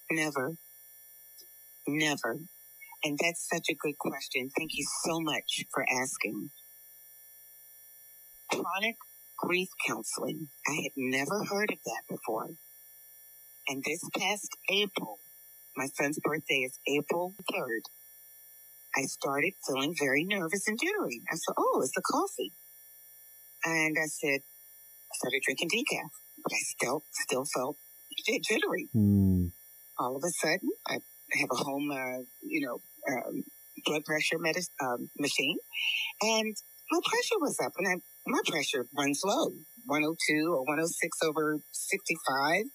Never, never. And that's such a good question. Thank you so much for asking. Chronic grief counseling. I had never heard of that before. And this past April, my son's birthday is April 3rd, I started feeling very nervous and jittery. I said, oh, it's the coffee. And I started drinking decaf. But I still felt jittery. All of a sudden, I have a home, blood pressure machine. And my pressure was up. And my pressure runs low, 102 or 106 over 65.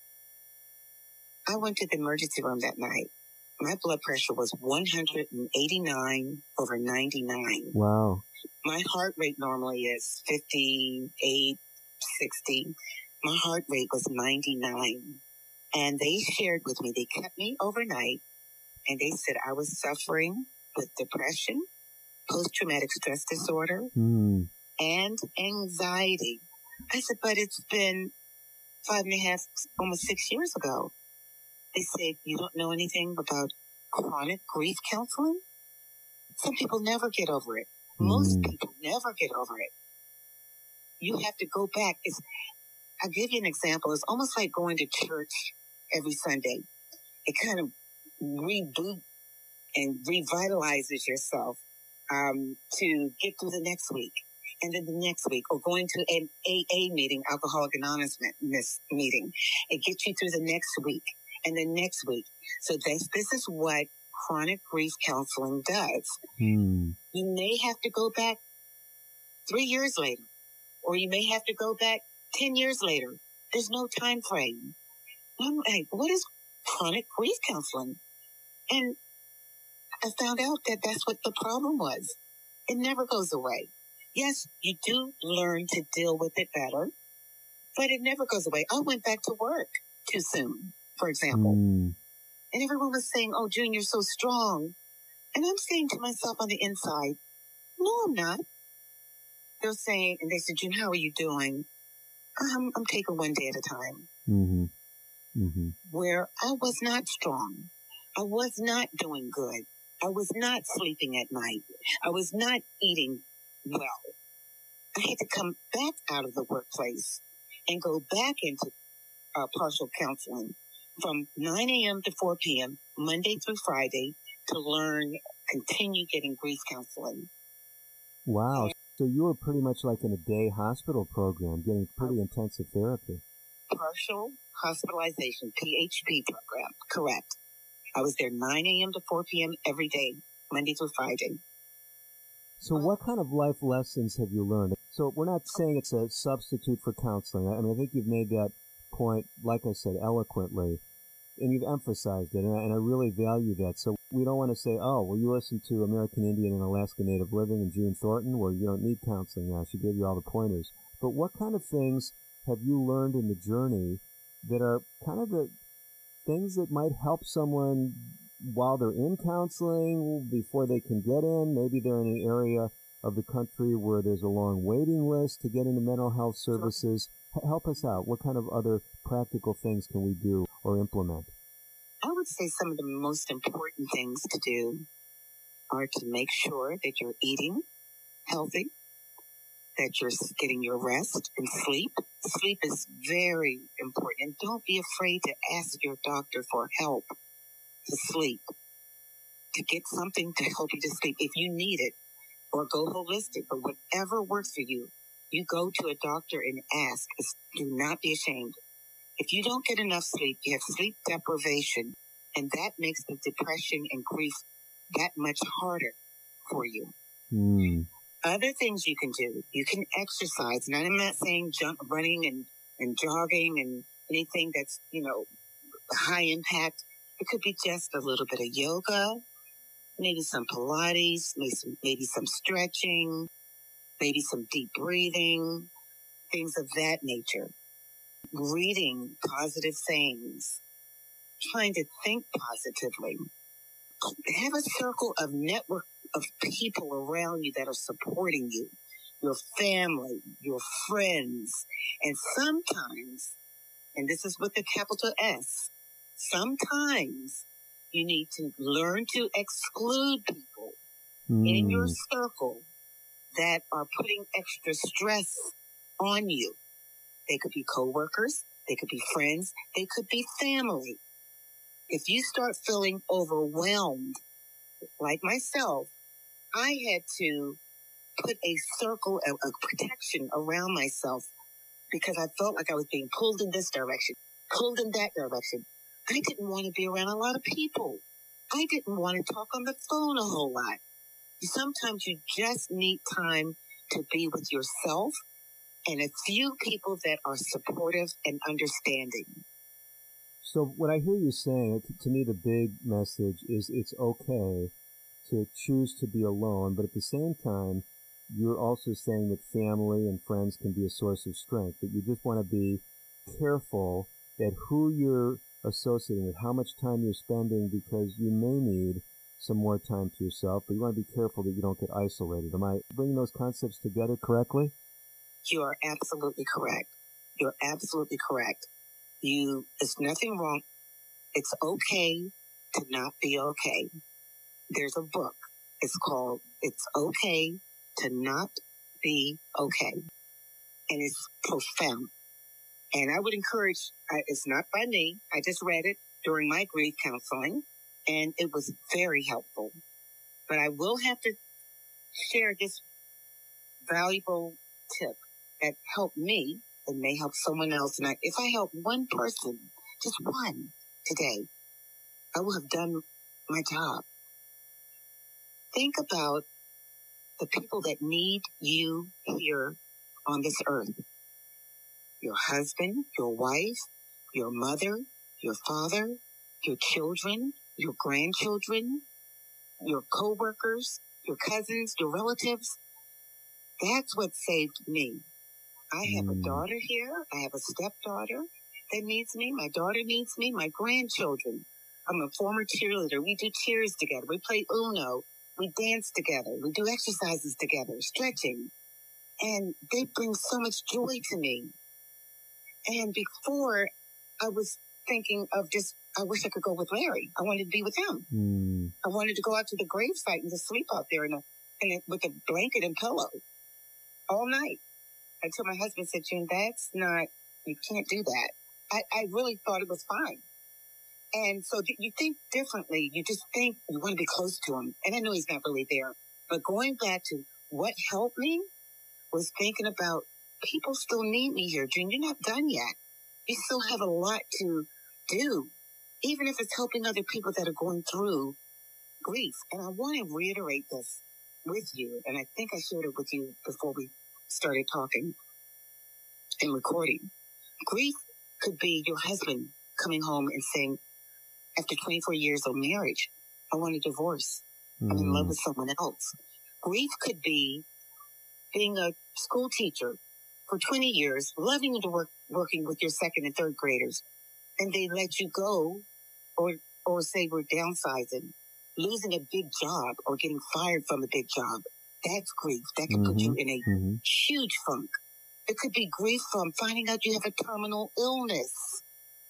I went to the emergency room that night. My blood pressure was 189 over 99. Wow. My heart rate normally is 58, 60. My heart rate was 99. And they shared with me, they kept me overnight, and they said I was suffering with depression, post-traumatic stress disorder, and anxiety. I said, but it's been 5.5, almost 6 years ago. They said, you don't know anything about chronic grief counseling? Some people never get over it. Most people never get over it. You have to go back. I'll give you an example. It's almost like going to church every Sunday. It kind of reboot and revitalizes yourself to get through the next week. And then the next week, or going to an AA meeting, Alcoholic Anonymous meeting. It gets you through the next week and the next week. So this is what chronic grief counseling does. You may have to go back 3 years later, or you may have to go back 10 years later. There's no time frame. I'm like, what is chronic grief counseling? And I found out that that's what the problem was. It never goes away. Yes, you do learn to deal with it better, but it never goes away. I went back to work too soon, for example. And everyone was saying, oh, June, you're so strong. And I'm saying to myself on the inside, no, I'm not. They're saying, and they said, June, how are you doing? I'm taking one day at a time. Where I was not strong. I was not doing good. I was not sleeping at night. I was not eating well. I had to come back out of the workplace and go back into partial counseling from 9 a.m. to 4 p.m., Monday through Friday, to continue getting grief counseling. Wow. So you were pretty much like in a day hospital program, getting pretty intensive therapy. Partial hospitalization, PHP program, correct. I was there 9 a.m. to 4 p.m. every day, Monday through Friday. So what kind of life lessons have you learned? So we're not saying it's a substitute for counseling. I mean, I think you've made that point, like I said, eloquently, and you've emphasized it, and I really value that. So we don't want to say, oh, well, you listen to American Indian and Alaska Native Living and June Thornton, where you don't need counseling now. She gave you all the pointers. But what kind of things have you learned in the journey that are kind of the things that might help someone while they're in counseling, before they can get in? Maybe they're in an area of the country where there's a long waiting list to get into mental health services. Help us out. What kind of other practical things can we do or implement? I would say some of the most important things to do are to make sure that you're eating healthy, that you're getting your rest and sleep. Sleep is very important. And don't be afraid to ask your doctor for help to sleep, to get something to help you to sleep if you need it, or go holistic, but whatever works for you. You go to a doctor and ask. Do not be ashamed. If you don't get enough sleep, you have sleep deprivation, and that makes the depression and grief that much harder for you. Other things you can do, you can exercise. And I'm not saying running and jogging and anything that's, high impact. It could be just a little bit of yoga, maybe some Pilates, maybe some stretching, maybe some deep breathing, things of that nature. Reading positive things, trying to think positively. Have a circle of network of people around you that are supporting you, your family, your friends, and sometimes, and this is with the capital S, Sometimes you need to learn to exclude people in your circle that are putting extra stress on you. They could be coworkers, they could be friends, they could be family. If you start feeling overwhelmed, like myself, I had to put a circle of protection around myself because I felt like I was being pulled in this direction, pulled in that direction. I didn't want to be around a lot of people. I didn't want to talk on the phone a whole lot. Sometimes you just need time to be with yourself and a few people that are supportive and understanding. So what I hear you saying, to me the big message is it's okay to choose to be alone, but at the same time, you're also saying that family and friends can be a source of strength, but you just want to be careful that who you're associating with, how much time you're spending, because you may need some more time to yourself, but you want to be careful that you don't get isolated. Am I bringing those concepts together correctly? You are absolutely correct. You're absolutely correct. There's nothing wrong. It's okay to not be okay. There's a book. It's called It's Okay to Not Be Okay. And it's profound. And I would encourage, it's not by me. I just read it during my grief counseling, and it was very helpful. But I will have to share this valuable tip that helped me and may help someone else. And if I help one person, just one today, I will have done my job. Think about the people that need you here on this earth. Your husband, your wife, your mother, your father, your children, your grandchildren, your coworkers, your cousins, your relatives. That's what saved me. I have a daughter here. I have a stepdaughter that needs me. My daughter needs me. My grandchildren. I'm a former cheerleader. We do cheers together. We play Uno. We dance together. We do exercises together, stretching. And they bring so much joy to me. And before, I was thinking of I wish I could go with Larry. I wanted to be with him. I wanted to go out to the gravesite and just sleep out there with a blanket and pillow all night. Until my husband said, June, you can't do that. I really thought it was fine. And so you think differently. You just think you want to be close to him. And I know he's not really there. But going back to what helped me was thinking about people still need me here. June, you're not done yet. You still have a lot to do, even if it's helping other people that are going through grief. And I want to reiterate this with you. And I think I shared it with you before we started talking and recording. Grief could be your husband coming home and saying, after 24 years of marriage, I want a divorce. I'm in love with someone else. Grief could be being a school teacher for 20 years, loving to working with your second and third graders, and they let you go or say we're downsizing, losing a big job or getting fired from a big job. That's grief. That can put you in a huge funk. It could be grief from finding out you have a terminal illness.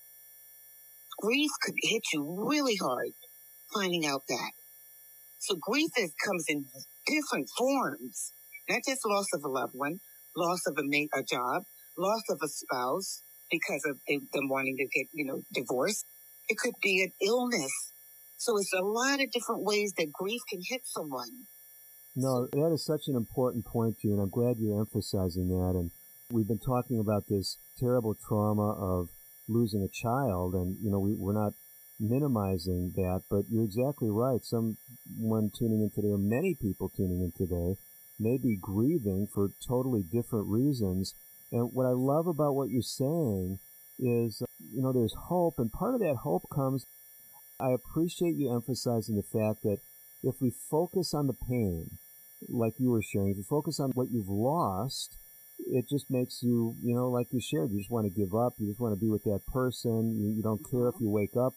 Grief could hit you really hard finding out that. So grief comes in different forms, not just loss of a loved one, loss of a job, loss of a spouse because of them wanting to get, divorced. It could be an illness. So it's a lot of different ways that grief can hit someone. No, that is such an important point, June. I'm glad you're emphasizing that. And we've been talking about this terrible trauma of losing a child, and, we're not minimizing that, but you're exactly right. Someone tuning in today, or many people tuning in today, may be grieving for totally different reasons. And what I love about what you're saying is, there's hope, and part of that hope comes, I appreciate you emphasizing the fact that if we focus on the pain, like you were sharing, if you focus on what you've lost, it just makes you, like you shared, you just want to give up. You just want to be with that person. You don't care if you wake up